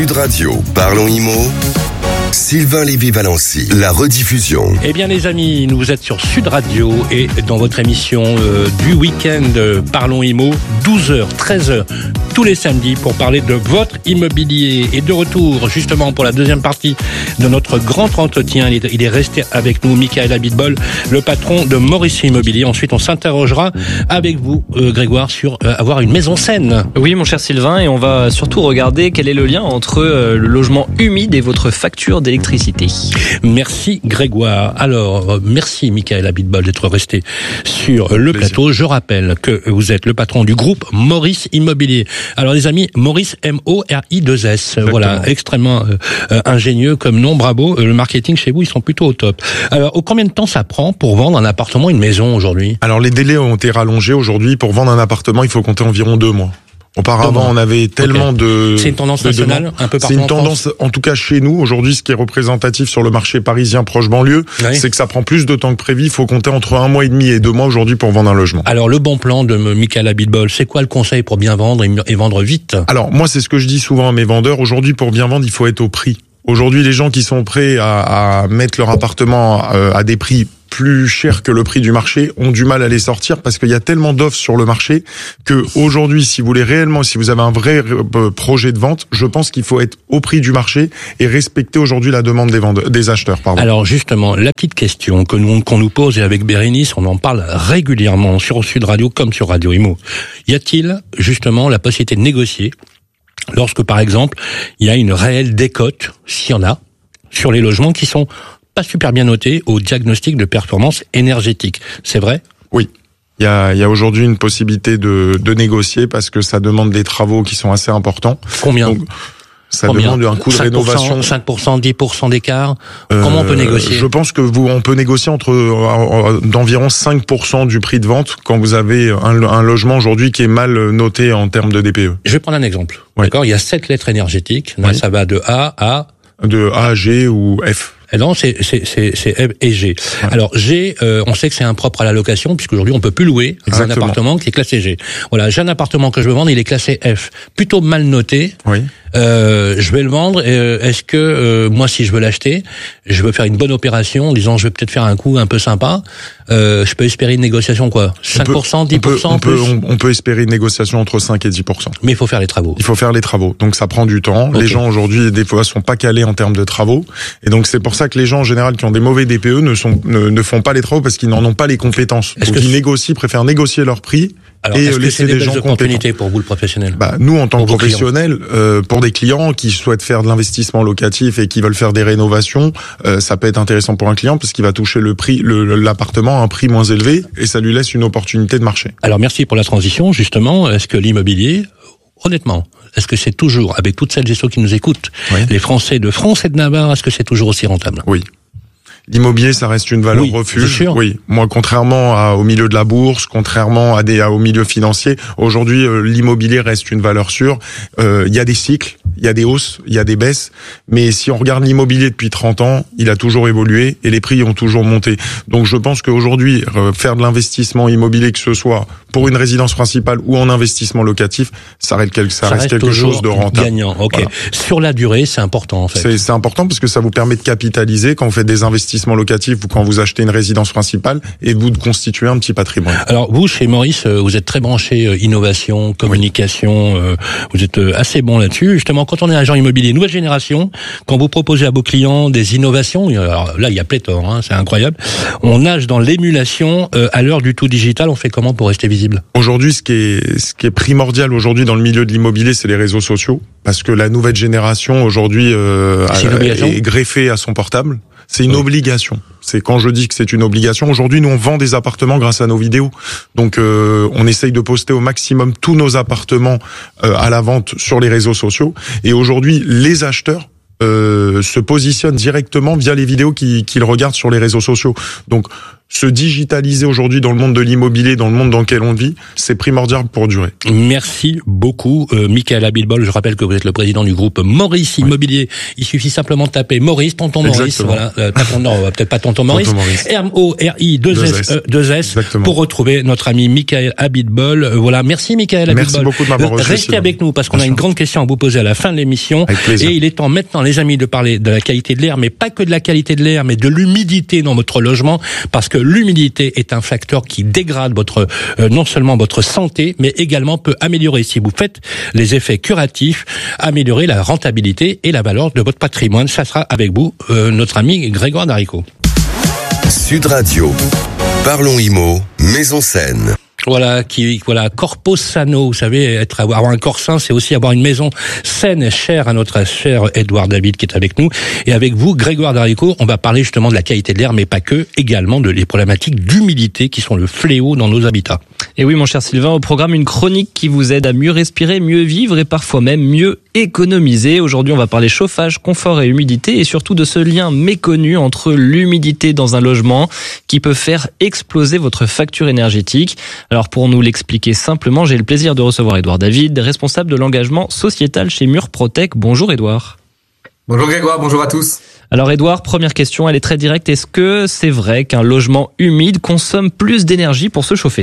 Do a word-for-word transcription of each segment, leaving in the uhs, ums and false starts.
Sud Radio, Parlons Immo, Sylvain Lévy-Valency, la rediffusion. Eh bien les amis, vous êtes sur Sud Radio et dans votre émission euh, du week-end euh, Parlons Immo, douze heures, treize heures, tous les samedis pour parler de votre immobilier. Et de retour justement pour la deuxième partie de notre grand entretien, il est, il est resté avec nous Michael Abitbol, le patron de Maurice Immobilier. Ensuite on s'interrogera avec vous euh, Grégoire sur euh, avoir une maison saine. Oui mon cher Sylvain, et on va surtout regarder quel est le lien entre euh, le logement humide et votre facture d'électricité. Merci Grégoire. Alors, merci Michael Abitbol d'être resté sur le Plaisir. plateau. Je rappelle que vous êtes le patron du groupe Maurice Immobilier. Alors les amis, Maurice M O R I deux S. Exactement. Voilà, extrêmement euh, ingénieux comme nom, bravo. Le marketing chez vous, ils sont plutôt au top. Alors, combien de temps ça prend pour vendre un appartement, une maison aujourd'hui ? Alors les délais ont été rallongés aujourd'hui. Pour vendre un appartement, il faut compter environ deux mois. Auparavant, on avait tellement okay. de... C'est une tendance de nationale, demandes. un peu partout C'est une en tendance, France. en tout cas chez nous, aujourd'hui, ce qui est représentatif sur le marché parisien proche banlieue, Oui. c'est que ça prend plus de temps que prévu. Il faut compter entre un mois et demi et deux mois aujourd'hui pour vendre un logement. Alors, le bon plan de Michael Abitbol, c'est quoi le conseil pour bien vendre et vendre vite ? Alors moi, c'est ce que je dis souvent à mes vendeurs. Aujourd'hui, pour bien vendre, il faut être au prix. Aujourd'hui, les gens qui sont prêts à, à mettre leur appartement euh, à des prix plus chers que le prix du marché ont du mal à les sortir parce qu'il y a tellement d'offres sur le marché que aujourd'hui, si vous voulez réellement, si vous avez un vrai euh, projet de vente, je pense qu'il faut être au prix du marché et respecter aujourd'hui la demande des vendeurs, des acheteurs. Pardon. Alors justement, la petite question que nous qu'on nous pose et avec Bérénice, on en parle régulièrement sur Sud Radio comme sur Radio Imo. Y a-t-il justement la possibilité de négocier lorsque, par exemple, il y a une réelle décote, s'il y en a, sur les logements qui sont pas super bien notés au diagnostic de performance énergétique. C'est vrai ? Oui. Il y a, il y a aujourd'hui une possibilité de, de négocier parce que ça demande des travaux qui sont assez importants. Combien ? Donc, ça Combien ? demande un coût de cinq pour cent, rénovation. cinq pour cent, dix pour cent d'écart. Comment on peut négocier ? Je pense que vous, on peut négocier entre euh, d'environ cinq pour cent du prix de vente quand vous avez un, un logement aujourd'hui qui est mal noté en termes de D P E. Je vais prendre un exemple. Oui. D'accord ? Il y a sept lettres énergétiques. Là, Oui. ça va de A à... De A, G ou F. Et non, c'est c'est c'est c'est F et G. Ouais. Alors G, euh, on sait que c'est impropre à la location puisqu'aujourd'hui on peut plus louer un Exactement. appartement qui est classé G. Voilà, j'ai un appartement que je veux vendre, il est classé F, plutôt mal noté. Oui. Euh, je vais le vendre. Euh, est-ce que euh, moi, si je veux l'acheter, je veux faire une bonne opération en disant je vais peut-être faire un coup un peu sympa. Euh, je peux espérer une négociation quoi, cinq pour cent, dix pour cent on peut, plus. on peut, on, on peut espérer une négociation entre cinq et dix pour cent. Mais il faut faire les travaux. Il faut faire les travaux. Donc ça prend du temps. Okay. Les gens aujourd'hui, des fois, sont pas calés en termes de travaux. Et donc c'est pour ça que les gens en général qui ont des mauvais D P E ne sont ne, ne font pas les travaux parce qu'ils n'en ont pas les compétences. Est-ce donc que ils négocient, préfèrent négocier leur prix. Alors, et est-ce que laisser c'est des des belles gens opportunités compétents. pour vous, le professionnel ? Bah, nous, en tant Pour que vos professionnels, euh, pour des clients qui souhaitent faire de l'investissement locatif et qui veulent faire des rénovations, euh, ça peut être intéressant pour un client parce qu'il va toucher le prix, le, l'appartement à un prix moins élevé et ça lui laisse une opportunité de marché. Alors merci pour la transition. Justement, est-ce que l'immobilier, honnêtement, est-ce que c'est toujours, avec toutes celles et ceux qui nous écoutent, Oui. les Français de France et de Navarre, est-ce que c'est toujours aussi rentable ? Oui. L'immobilier, ça reste une valeur Oui, refuge. c'est sûr. Oui. Moi, contrairement à, au milieu de la bourse, contrairement à des, à, au milieu financier, aujourd'hui, euh, l'immobilier reste une valeur sûre. Euh, il y a des cycles, il y a des hausses, il y a des baisses. Mais si on regarde l'immobilier depuis trente ans, il a toujours évolué et les prix ont toujours monté. Donc, je pense qu'aujourd'hui, euh, faire de l'investissement immobilier, que ce soit pour une résidence principale ou en investissement locatif, ça reste quelque, ça Ça reste reste quelque toujours chose de rentable. gagnant. Ok. Voilà. Sur la durée, c'est important en fait. C'est, c'est important parce que ça vous permet de capitaliser quand vous faites des investissements locatifs ou quand vous achetez une résidence principale et vous de constituer un petit patrimoine. Alors vous, chez Maurice, vous êtes très branché euh, innovation, communication, euh, vous êtes euh, assez bon là-dessus. Justement, quand on est agent immobilier nouvelle génération, quand vous proposez à vos clients des innovations, alors là il y a pléthore, hein, c'est incroyable, on nage dans l'émulation euh, à l'heure du tout digital, on fait comment pour rester visible ? Aujourd'hui, ce qui est, ce qui est primordial aujourd'hui dans le milieu de l'immobilier, c'est les réseaux sociaux. Parce que la nouvelle génération aujourd'hui euh, C'est une obligation ? est greffée à son portable. C'est une oui. obligation. C'est quand je dis que c'est une obligation. Aujourd'hui, nous, on vend des appartements grâce à nos vidéos. Donc, euh, on essaye de poster au maximum tous nos appartements euh, à la vente sur les réseaux sociaux. Et aujourd'hui, les acheteurs euh, se positionnent directement via les vidéos qu'ils, qu'ils regardent sur les réseaux sociaux. Donc, se digitaliser aujourd'hui dans le monde de l'immobilier, dans le monde dans lequel on vit, c'est primordial pour durer. Merci beaucoup, euh, Michael Abitbol. Je rappelle que vous êtes le président du groupe Maurice Immobilier. Oui. Il suffit simplement de taper Maurice, tonton Maurice. Exactement. Voilà, euh, tonton, non, peut-être pas tonton Maurice. R O R I deux S deux S pour retrouver notre ami Michael Abitbol. Euh, voilà, merci Michael Abitbol. Merci beaucoup de m'avoir reçu. Restez avec nous parce qu'on a une grande question à vous poser à la fin de l'émission. Et il est temps maintenant, les amis, de parler de la qualité de l'air, mais pas que de la qualité de l'air, mais de l'humidité dans votre logement, parce que l'humidité est un facteur qui dégrade votre euh, non seulement votre santé, mais également peut améliorer, si vous faites les effets curatifs, améliorer la rentabilité et la valeur de votre patrimoine. Ça sera avec vous, euh, notre ami Grégoire Darico. Sud Radio. Parlons Immo, Maison Saine. Voilà, qui, voilà, corpo sano, vous savez, être, avoir un corps sain, c'est aussi avoir une maison saine et chère à notre cher Édouard David qui est avec nous. Et avec vous, Grégoire Darico, on va parler justement de la qualité de l'air, mais pas que, également de les problématiques d'humidité qui sont le fléau dans nos habitats. Et oui, mon cher Sylvain, au programme, une chronique qui vous aide à mieux respirer, mieux vivre et parfois même mieux économiser. Aujourd'hui, on va parler chauffage, confort et humidité et surtout de ce lien méconnu entre l'humidité dans un logement qui peut faire exploser votre facture énergétique. Alors pour nous l'expliquer simplement, j'ai le plaisir de recevoir Édouard David, responsable de l'engagement sociétal chez Murprotec. Bonjour Édouard. Bonjour Grégoire, bonjour à tous. Alors Édouard, première question, elle est très directe. Est-ce que c'est vrai qu'un logement humide consomme plus d'énergie pour se chauffer ?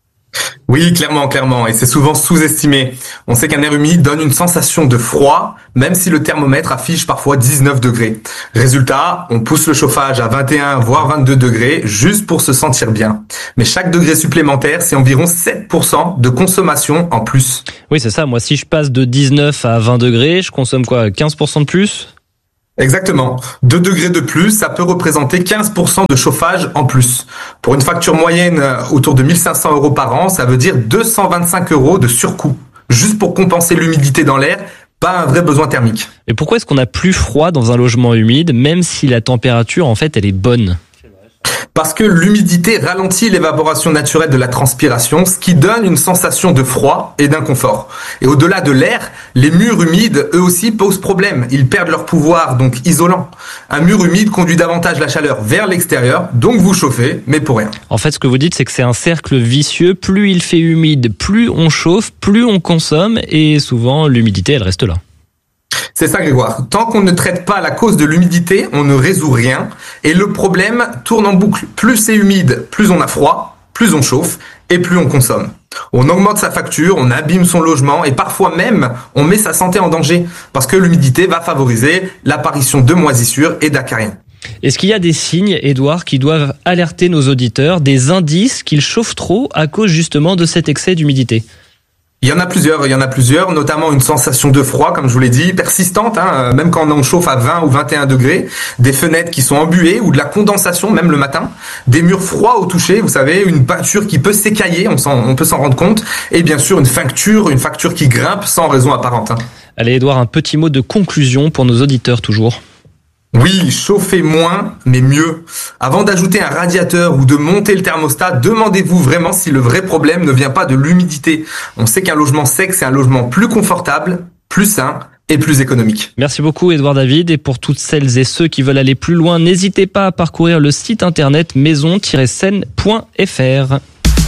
Oui, clairement, clairement, et c'est souvent sous-estimé. On sait qu'un air humide donne une sensation de froid, même si le thermomètre affiche parfois dix-neuf degrés. Résultat, on pousse le chauffage à vingt et un voire vingt-deux degrés juste pour se sentir bien. Mais chaque degré supplémentaire, c'est environ sept pour cent de consommation en plus. Oui, c'est ça. Moi, si je passe de dix-neuf à vingt degrés, je consomme quoi, quinze pour cent de plus ? Exactement. deux degrés de plus, ça peut représenter quinze pour cent de chauffage en plus. Pour une facture moyenne autour de mille cinq cents euros par an, ça veut dire deux cent vingt-cinq euros de surcoût. Juste pour compenser l'humidité dans l'air, pas un vrai besoin thermique. Et pourquoi est-ce qu'on a plus froid dans un logement humide, même si la température, en fait, elle est bonne ? Parce que l'humidité ralentit l'évaporation naturelle de la transpiration, ce qui donne une sensation de froid et d'inconfort. Et au-delà de l'air, les murs humides, eux aussi, posent problème. Ils perdent leur pouvoir, donc isolant. Un mur humide conduit davantage la chaleur vers l'extérieur, donc vous chauffez, mais pour rien. En fait, ce que vous dites, c'est que c'est un cercle vicieux. Plus il fait humide, plus on chauffe, plus on consomme, et souvent, l'humidité, elle reste là. C'est ça, Grégoire. Tant qu'on ne traite pas la cause de l'humidité, on ne résout rien. Et le problème tourne en boucle. Plus c'est humide, plus on a froid, plus on chauffe et plus on consomme. On augmente sa facture, on abîme son logement et parfois même, on met sa santé en danger. Parce que l'humidité va favoriser l'apparition de moisissures et d'acariens. Est-ce qu'il y a des signes, Édouard, qui doivent alerter nos auditeurs, des indices qu'ils chauffent trop à cause justement de cet excès d'humidité ? Il y en a plusieurs, il y en a plusieurs, notamment une sensation de froid, comme je vous l'ai dit, persistante, hein, même quand on chauffe à vingt ou vingt et un degrés, des fenêtres qui sont embuées ou de la condensation, même le matin, des murs froids au toucher, vous savez, une peinture qui peut s'écailler, on, s'en, on peut s'en rendre compte, et bien sûr une facture, une facture qui grimpe sans raison apparente. Hein. Allez Édouard, un petit mot de conclusion pour nos auditeurs toujours. Oui, chauffez moins, mais mieux. Avant d'ajouter un radiateur ou de monter le thermostat, demandez-vous vraiment si le vrai problème ne vient pas de l'humidité. On sait qu'un logement sec, c'est un logement plus confortable, plus sain et plus économique. Merci beaucoup Édouard David, et pour toutes celles et ceux qui veulent aller plus loin, n'hésitez pas à parcourir le site internet maison tiret saine point f r.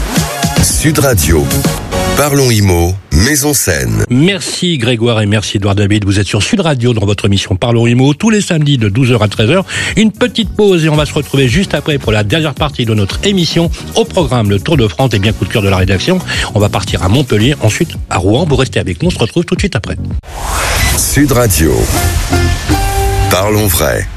Sud Radio. Parlons Immo, Maison Saine. Merci Grégoire et merci Édouard David. Vous êtes sur Sud Radio dans votre émission Parlons Immo tous les samedis de douze heures à treize heures. Une petite pause et on va se retrouver juste après pour la dernière partie de notre émission. Au programme, le Tour de France et bien coup de cœur de la rédaction. On va partir à Montpellier, ensuite à Rouen. Vous restez avec nous, on se retrouve tout de suite après. Sud Radio. Parlons vrai.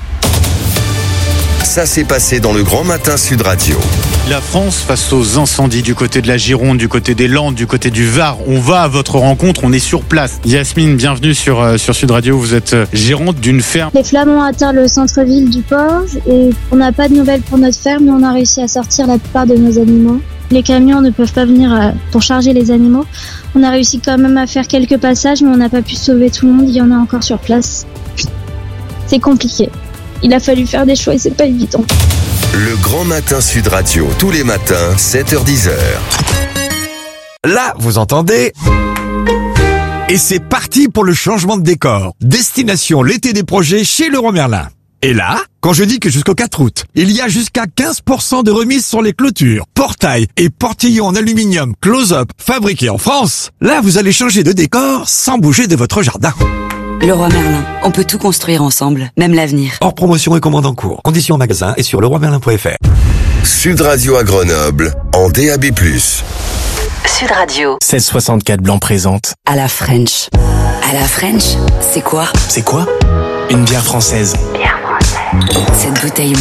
Ça s'est passé dans le Grand Matin Sud Radio. La France face aux incendies du côté de la Gironde, du côté des Landes, du côté du Var. On va à votre rencontre, on est sur place. Yasmine, bienvenue sur, euh, sur Sud Radio. Vous êtes gérante d'une ferme. Les flammes ont atteint le centre-ville du port et on n'a pas de nouvelles pour notre ferme, mais on a réussi à sortir la plupart de nos animaux. Les camions ne peuvent pas venir pour charger les animaux. On a réussi quand même à faire quelques passages, mais on n'a pas pu sauver tout le monde. Il y en a encore sur place. C'est compliqué. Il a fallu faire des choix et c'est pas évident. Le Grand Matin Sud Radio, tous les matins, sept heures dix heures. Là, vous entendez ? Et c'est parti pour le changement de décor. Destination l'été des projets chez Leroy Merlin. Et là, quand je dis que jusqu'au quatre août, il y a jusqu'à quinze pour cent de remise sur les clôtures, portails et portillons en aluminium close-up fabriqués en France, là vous allez changer de décor sans bouger de votre jardin. Leroy Merlin, on peut tout construire ensemble, même l'avenir. Hors promotion et commande en cours. Conditions en magasin et sur leroy merlin point f r. Sud Radio à Grenoble, en D A B plus. Sud Radio. seize soixante-quatre Blanc présente. À la French. À la French, c'est quoi? C'est quoi? Une bière française. Bière française. Cette bouteille